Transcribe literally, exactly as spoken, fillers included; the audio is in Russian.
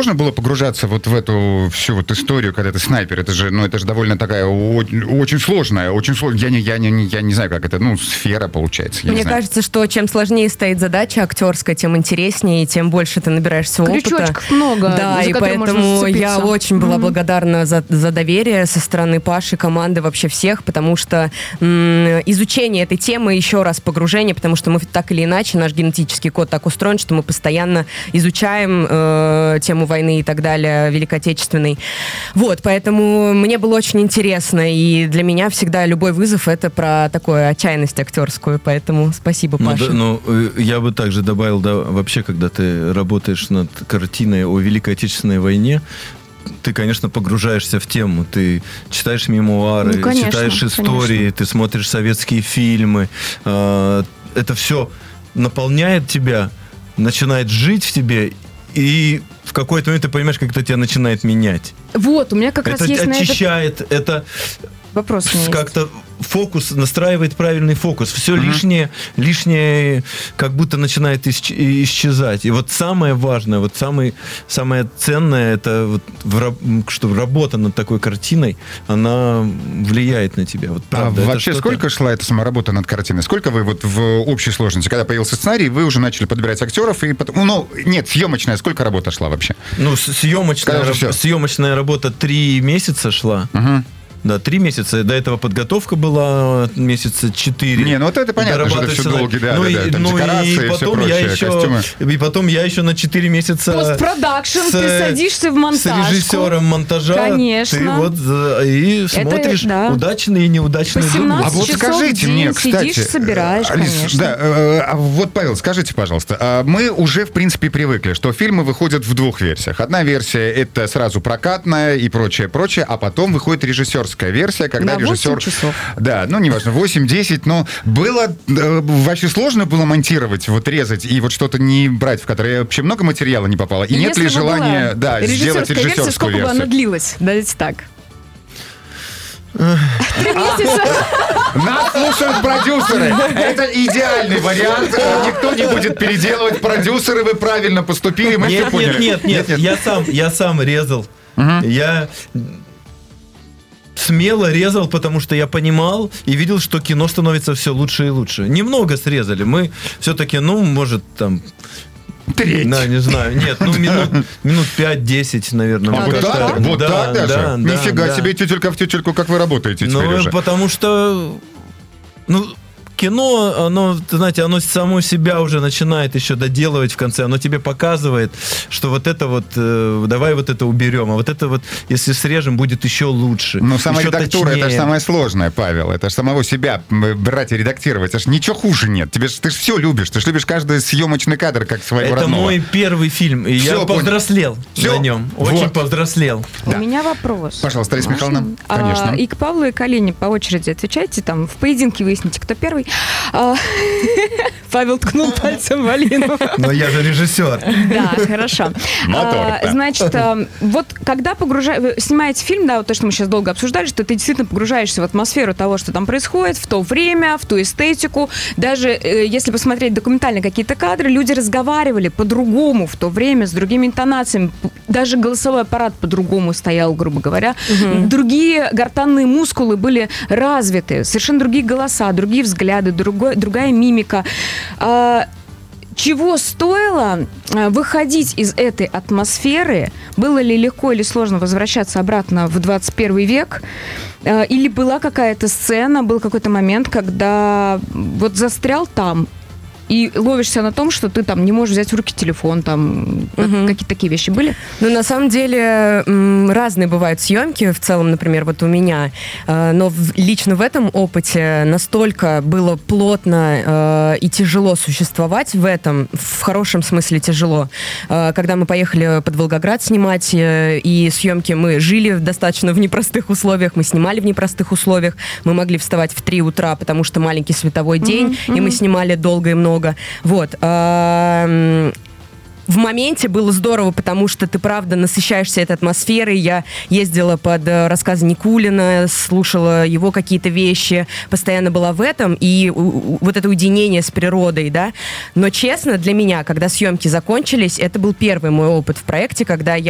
сложно было погружаться вот в эту всю вот историю, когда ты снайпер? Это же, ну, это же довольно такая очень, очень сложная, очень сложная. Я не, я, не, я не знаю, как это, ну, сфера получается. Мне кажется, что чем сложнее стоит задача актерская, тем интереснее, и тем больше ты набираешься опыта. Крючочков много. Да, и поэтому я очень была mm-hmm. благодарна за, за доверие со стороны Паши, команды, вообще всех, потому что м- изучение этой темы, еще раз погружение, потому что мы так или иначе, наш генетический код так устроен, что мы постоянно изучаем э, тему войны и так далее, Великой Отечественной. Вот, поэтому мне было очень интересно, и для меня всегда любой вызов — это про такую отчаянность актерскую, поэтому спасибо, Паша. Ну, да, ну, я бы также добавил, да, вообще, когда ты работаешь над картиной о Великой Отечественной войне, ты, конечно, погружаешься в тему. Ты читаешь мемуары, ну, конечно, читаешь истории, конечно. Ты смотришь советские фильмы. Это все наполняет тебя, начинает жить в тебе, и в какой-то момент ты понимаешь, как это тебя начинает менять. Вот, у меня как это раз есть очищает, на это... это вопрос как-то фокус, настраивает правильный фокус. Все mm-hmm. лишнее, лишнее как будто начинает исч- исчезать. И вот самое важное, вот самый, самое ценное, это вот в, что работа над такой картиной, она влияет на тебя. Вот, правда, а вообще что-то... сколько шла эта сама работа над картиной? Сколько вы вот в общей сложности, когда появился сценарий, вы уже начали подбирать актеров, и потом... Ну, нет, съемочная, сколько работа шла вообще? Ну, съемочная, раб... съемочная работа три месяца шла. Угу. Да, три месяца. До этого подготовка была месяца четыре. Не, ну вот это понятно, что это все долгие, да, ну, да, да, там ну, декорации и, и все прочее, я еще, костюмы. И потом я еще на четыре месяца... Постпродакшн, ты садишься в монтажку. С режиссером монтажа. Конечно. Ты вот и смотришь, это, да. удачные и неудачные зубы. А вот скажите мне, кстати... Сидишь, собираешь, Алис, конечно. Да, а вот, Павел, скажите, пожалуйста, мы уже, в принципе, привыкли, что фильмы выходят в двух версиях. Одна версия — это сразу прокатная и прочее, прочее, а потом выходит режиссерская версия, когда режиссер... часов. Да, ну, неважно, восемь-десять, но было э, вообще сложно было монтировать, вот резать и вот что-то не брать, в которое вообще много материала не попало. И, и нет ли желания, да, сделать режиссерскую версию? Версия, сколько версию? бы она длилась? Давайте так. Три месяца. Нас слушают продюсеры. Это идеальный вариант. Никто не будет переделывать. Продюсеры, вы правильно поступили. Мы нет, все поняли. Нет, нет, нет. Я сам, я сам резал. Угу. Я... смело резал, потому что я понимал и видел, что кино становится все лучше и лучше. Немного срезали. Мы все-таки, ну, может, там... Треть. Да, не знаю. Нет, ну, минут, минут пять-десять, наверное. А вот так? Вот да, так даже? Да, Нифига да, себе, тютелька в тютельку, как вы работаете теперь ну, уже. Потому что... Ну, кино, оно, знаете, оно само себя уже начинает еще доделывать в конце. Оно тебе показывает, что вот это вот, э, давай вот это уберем, а вот это вот, если срежем, будет еще лучше. Ну, сама редактура, точнее. это же самое сложное, Павел. Это же самого себя брать и редактировать. Это же ничего хуже нет. Тебе ж, ты же все любишь. Ты же любишь каждый съемочный кадр, как своего это родного. мой первый фильм, и все, я повзрослел все. на нем. Очень вот. повзрослел. Да. У меня вопрос. Пожалуйста, Раиса Михайловна. Конечно. А, и к Павлу, и к Алине по очереди отвечайте. Там в поединке выясните, кто первый. А, Павел ткнул пальцем в Алину. Но я же режиссер. Да, хорошо. А, значит, вот когда погружаешь, снимаете фильм, да, вот то, что мы сейчас долго обсуждали, что ты действительно погружаешься в атмосферу того, что там происходит, в то время, в ту эстетику. Даже э, если посмотреть документальные какие-то кадры, люди разговаривали по-другому в то время, с другими интонациями. Даже голосовой аппарат по-другому стоял, грубо говоря. Угу. Другие гортанные мускулы были развиты, совершенно другие голоса, другие взгляды, другой, другая мимика. А, чего стоило выходить из этой атмосферы? Было ли легко или сложно возвращаться обратно в двадцать первый век? Или была какая-то сцена, был какой-то момент, когда вот застрял там и ловишься на том, что ты там не можешь взять в руки телефон, там угу. какие-то такие вещи были? Ну, на самом деле, разные бывают съемки, в целом, например, вот у меня, но лично в этом опыте настолько было плотно и тяжело существовать в этом, в хорошем смысле тяжело. Когда мы поехали под Волгоград снимать, и съемки мы жили достаточно в непростых условиях, мы снимали в непростых условиях, мы могли вставать в три утра, потому что маленький световой день, mm-hmm. и мы снимали долго и много. Вот. В моменте было здорово, потому что ты, правда, насыщаешься этой атмосферой. Я ездила под рассказы Никулина, слушала его какие-то вещи, постоянно была в этом, и вот это уединение с природой, да. Но, честно, для меня, когда съемки закончились, это был первый мой опыт в проекте, когда я